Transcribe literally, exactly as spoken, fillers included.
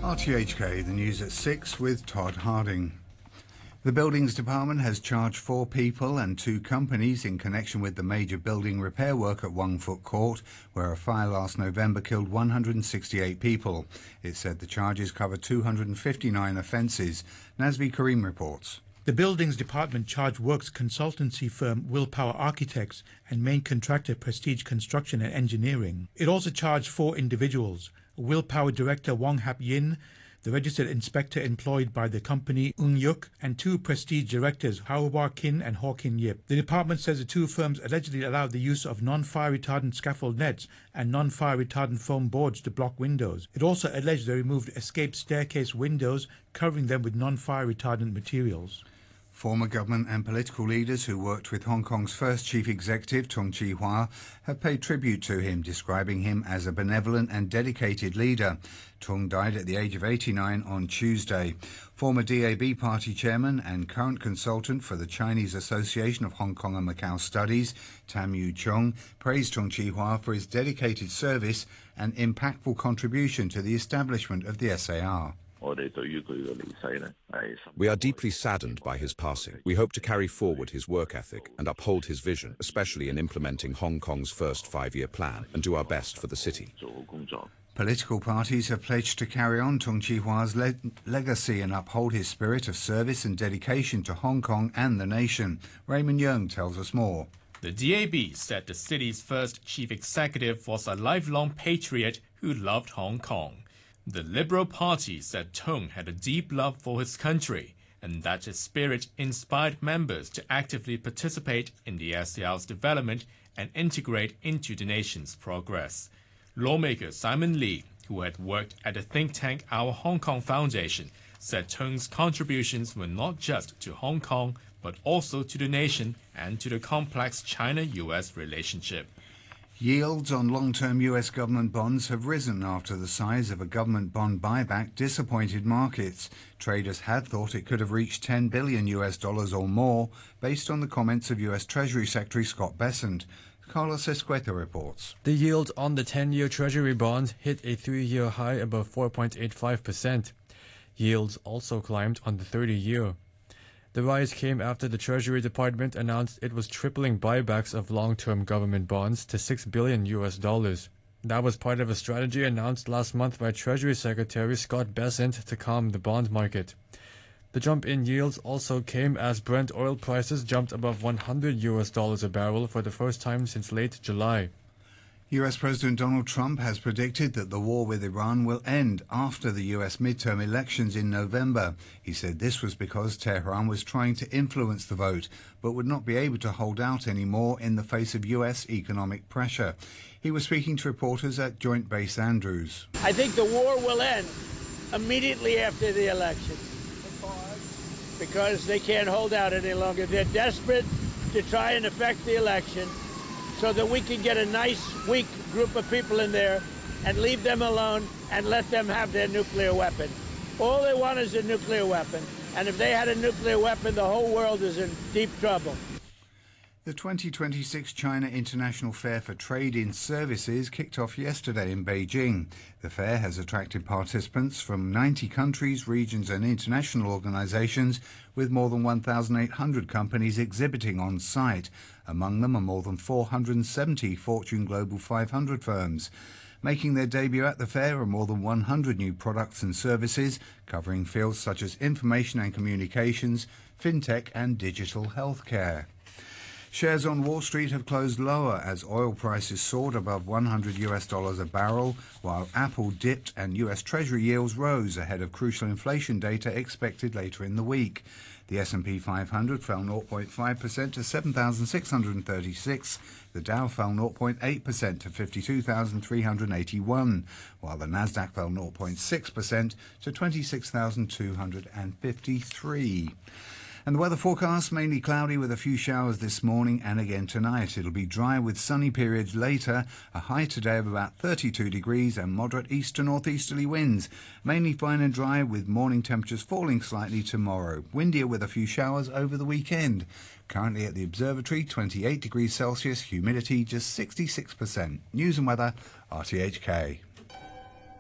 R T H K, the news at six with Todd Harding. The Buildings Department has charged four people and two companies in connection with the major building repair work at Wong Fuk Court, where a fire last November killed one hundred sixty-eight people. It said the charges cover two hundred fifty-nine offences. Nazvi Karim reports. The Buildings Department charged works consultancy firm Willpower Architects and main contractor Prestige Construction and Engineering. It also charged four individuals: Willpower Director Wong Hap Yin, the registered inspector employed by the company Eun Yuk, and two Prestige directors Hwa Kin and Ho Kin Yip. The department says the two firms allegedly allowed the use of non-fire retardant scaffold nets and non-fire retardant foam boards to block windows. It also alleged they removed escape staircase windows, covering them with non-fire retardant materials. Former government and political leaders who worked with Hong Kong's first chief executive, Tung Chee-hwa, have paid tribute to him, describing him as a benevolent and dedicated leader. Tung died at the age of eighty-nine on Tuesday. Former D A B party chairman and current consultant for the Chinese Association of Hong Kong and Macau Studies, Tam Yu Chung, praised Tung Chee-hwa for his dedicated service and impactful contribution to the establishment of the S A R. We are deeply saddened by his passing. We hope to carry forward his work ethic and uphold his vision, especially in implementing Hong Kong's first five-year plan, and do our best for the city. Political parties have pledged to carry on Tung Chee-hwa's le legacy and uphold his spirit of service and dedication to Hong Kong and the nation. Raymond Yeung tells us more. The D A B said the city's first chief executive was a lifelong patriot who loved Hong Kong. The Liberal Party said Tung had a deep love for his country and that his spirit inspired members to actively participate in the S A R's development and integrate into the nation's progress. Lawmaker Simon Lee, who had worked at the think tank Our Hong Kong Foundation, said Tung's contributions were not just to Hong Kong but also to the nation and to the complex China U S relationship. Yields on long-term U S government bonds have risen after the size of a government bond buyback disappointed markets. Traders had thought it could have reached ten billion U S dollars or more, based on the comments of U S Treasury Secretary Scott Bessent. Carlos Escueta reports. The yield on the ten-year Treasury bond hit a three-year high above four point eight five percent. Yields also climbed on the thirty-year. The rise came after the Treasury Department announced it was tripling buybacks of long-term government bonds to six billion U S dollars. That was part of a strategy announced last month by Treasury Secretary Scott Bessent to calm the bond market. The jump in yields also came as Brent oil prices jumped above one hundred U S dollars a barrel for the first time since late July. U S President Donald Trump has predicted that the war with Iran will end after the U S midterm elections in November. He said this was because Tehran was trying to influence the vote, but would not be able to hold out anymore in the face of U S economic pressure. He was speaking to reporters at Joint Base Andrews. I think the war will end immediately after the election because they can't hold out any longer. They're desperate to try and affect the election so that we can get a nice, weak group of people in there and leave them alone and let them have their nuclear weapon. All they want is a nuclear weapon. And if they had a nuclear weapon, the whole world is in deep trouble. The twenty twenty-six China International Fair for Trade in Services kicked off yesterday in Beijing. The fair has attracted participants from ninety countries, regions and international organizations, with more than one thousand eight hundred companies exhibiting on site. Among them are more than four hundred seventy Fortune Global five hundred firms. Making their debut at the fair are more than one hundred new products and services, covering fields such as information and communications, fintech and digital healthcare. Shares on Wall Street have closed lower as oil prices soared above one hundred U S dollars a barrel, while Apple dipped and U S Treasury yields rose ahead of crucial inflation data expected later in the week. The S and P five hundred fell zero point five percent to seven thousand six hundred thirty-six. The Dow fell zero point eight percent to fifty-two thousand three hundred eighty-one, while the Nasdaq fell zero point six percent to twenty-six thousand two hundred fifty-three. And the weather forecast, mainly cloudy with a few showers this morning and again tonight. It'll be dry with sunny periods later, a high today of about thirty-two degrees and moderate east to northeasterly winds. Mainly fine and dry with morning temperatures falling slightly tomorrow. Windier with a few showers over the weekend. Currently at the observatory, twenty-eight degrees Celsius, humidity just sixty-six percent. News and weather, R T H K.